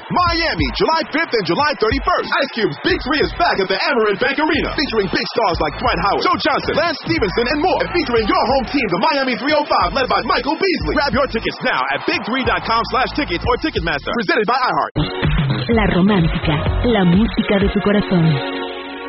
Miami, July 5th and July 31st. Ice Cube's Big 3 is back at the Amerant Bank Arena, featuring big stars like Dwight Howard, Joe Johnson, Lance Stevenson, and more. And featuring your home team, the Miami 305, led by Michael Beasley. Grab your tickets now at big3.com/tickets or Ticketmaster. Presented by iHeart. La romántica, la música de tu corazón.